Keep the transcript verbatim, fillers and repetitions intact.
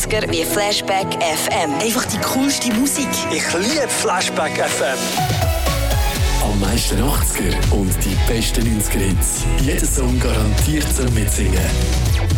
neunziger wie Flashback F M. Einfach die coolste Musik. Ich liebe Flashback F M. Am meisten achtziger und die besten neunziger Hits. Jeder Song garantiert zum Mitsingen.